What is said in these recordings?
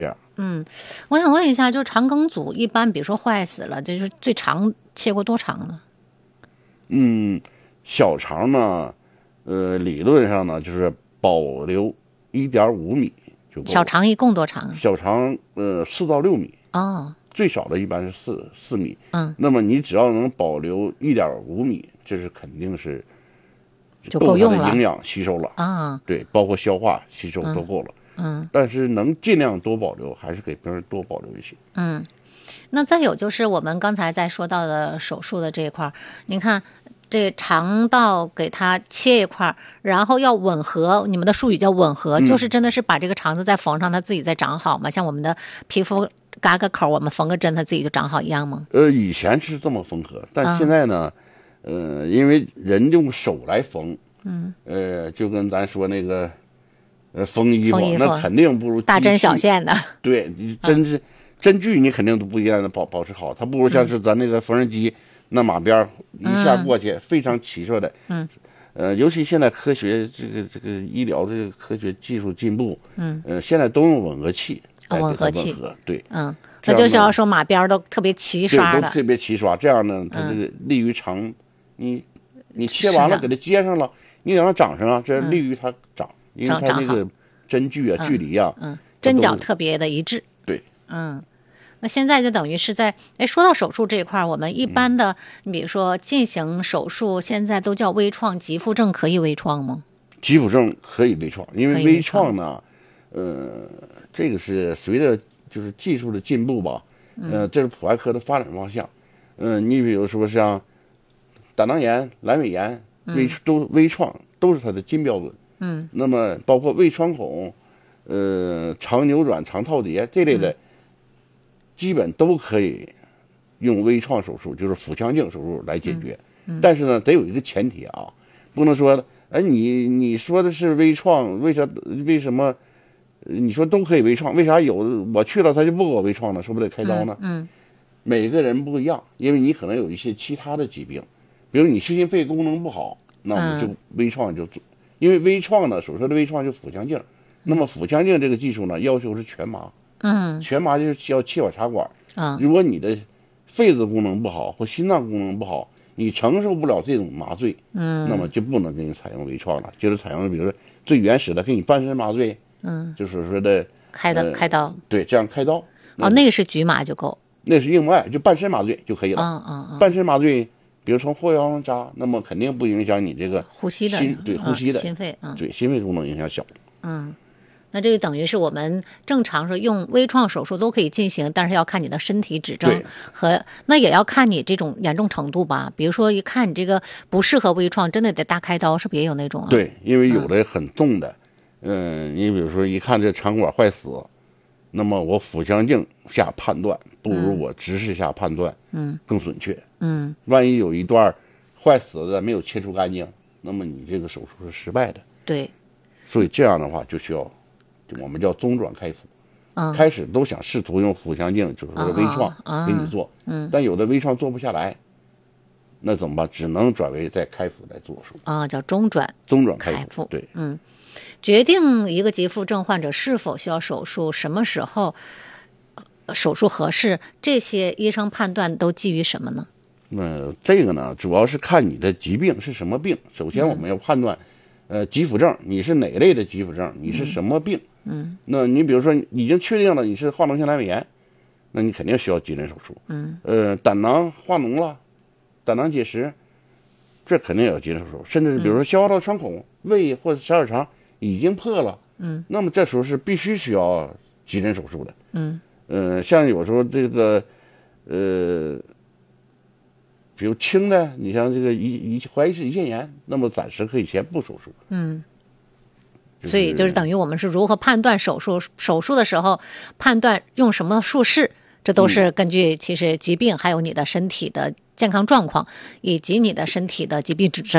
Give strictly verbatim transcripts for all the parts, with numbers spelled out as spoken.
这样。 嗯，我想问一下，就是肠梗阻一般，比如说坏死了，就是最长切过多长呢？ 嗯，小肠呢，呃，理论上呢就是保留一点五米就够了。 小肠一共多长啊？ 小肠呃四到六米。 哦， 最少的一般是四四米。 嗯， 那么你只要能保留一点五米，这是肯定是就够用了， 它的营养吸收了啊。 对，包括消化吸收都够了。 嗯， 但是能尽量多保留，还是给病人多保留一些。 嗯，那再有就是我们刚才在说到的手术的这一块，您看这肠道给它切一块，然后要吻合，你们的术语叫吻合， 嗯、 就是真的是把这个肠子再缝上，它自己再长好吗？像我们的皮肤嘎个口，我们缝个针，它自己就长好一样吗？ 呃，以前是这么缝合，但现在呢，嗯、呃，因为人用手来缝， 嗯， 呃，就跟咱说那个。呃，缝衣服, 缝衣服那肯定不如大针小线的。 对，你针是、嗯、针距你肯定都不一样的保保持好，它不如像是咱那个缝纫机、嗯、那马鞭一下过去、嗯、非常齐顺的。 嗯， 呃，尤其现在科学这个这个医疗这个科学技术进步， 嗯， 呃，现在都用吻合器来给它吻合器， 对， 嗯，那就是要说马鞭都特别齐刷的， 都特别齐刷，这样呢，它这个利于肠，嗯、你你切完了给它接上了，你让它长上啊，这利于它长。嗯，因为它这个针距啊、 嗯、 距离啊， 嗯，针脚特别的一致。 对， 嗯，那现在就等于是在，哎，说到手术这一块，我们一般的，你、嗯、比如说进行手术，现在都叫微创，急腹症可以微创吗？ 急腹症可以微创，因为微创呢，呃，这个是随着就是技术的进步吧，呃，这是普外科的发展方向。嗯、呃，你比如说像胆囊炎、阑尾炎、微、嗯、都微创都是它的金标准。 嗯， 那么包括胃穿孔、呃肠扭转、肠套叠这类的、嗯，基本都可以用微创手术，就是腹腔镜手术来解决。 嗯嗯、 但是呢，得有一个前提啊，不能说，哎，你你说的是微创，为啥为什么？你说都可以微创，为啥有我去了他就不给我微创呢？是不是得开刀呢？ 嗯，嗯每个人不一样，因为你可能有一些其他的疾病，比如你心心肺功能不好，那我们就微创就做。嗯因为微创呢，所说的微创就是腹腔镜，那么腹腔镜这个技术呢，要求是全麻， 嗯， 全麻就是要气管插管， 啊， 如果你的肺子功能不好或心脏功能不好，你承受不了这种麻醉， 嗯， 那么就不能给你采用微创了，就是采用比如说最原始的给你半身麻醉， 嗯， 就是说的开的、呃、开刀， 对，这样开刀， 哦，那个是局麻就够， 那是硬脉，就半身麻醉就可以了， 嗯嗯嗯， 半身麻醉。比如从后腰扎，那么肯定不影响你这个呼吸的心，对呼吸的、 嗯、心肺，嗯， 对心肺功能影响小。 嗯，那这就等于是我们正常说用微创手术都可以进行，但是要看你的身体指征和那也要看你这种严重程度吧。比如说一看你这个不适合微创，真的得大开刀，是不是也有那种啊？ 对，因为有的很重的，嗯、呃，你比如说一看这肠管坏死，那么我腹腔镜下判断不如我直视下判断，嗯，更准确。 嗯， 万一有一段坏死的没有切除干净，那么你这个手术是失败的。 对， 所以这样的话就需要，我们叫中转开腹。嗯，开始都想试图用腹腔镜，就是说微创给你做， 嗯， 但有的微创做不下来，那怎么办？只能转为在开腹来做手术。 啊，叫中转， 中转开腹。 腹，对， 嗯，决定一个急腹症患者是否需要手术，什么时候手术合适，这些医生判断都基于什么呢？ 那这个呢，主要是看你的疾病是什么病。首先，我们要判断，嗯、呃，急腹症你是哪类的急腹症，你是什么病？ 嗯， 那你比如说已经确定了你是化脓性阑尾炎，那你肯定需要急诊手术。 嗯， 呃，胆囊化脓了，胆囊结石，这肯定要急诊手术。甚至比如说消化道穿孔、胃或者小小肠已经破了， 嗯， 那么这时候是必须需要急诊手术的。 嗯， 呃，像有时候这个，呃。比如轻的，你像这个胰胰怀疑是胰腺炎，那么暂时可以先不手术。 嗯，所以就是等于我们是如何判断手术手术的时候判断用什么术式，这都是根据其实疾病还有你的身体的健康状况以及你的身体的疾病指征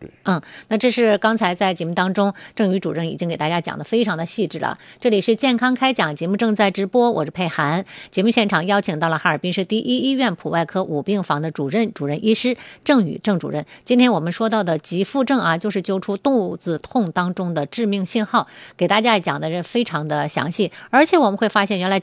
对， 嗯，那这是刚才在节目当中郑宇主任已经给大家讲的非常的细致了。这里是健康开讲节目正在直播，我是佩涵。节目现场邀请到了哈尔滨市第一医院普外科五病房的主任主任医师郑宇郑主任。今天我们说到的急腹症啊，就是揪出肚子痛当中的致命信号，给大家讲的是非常的详细，而且我们会发现原来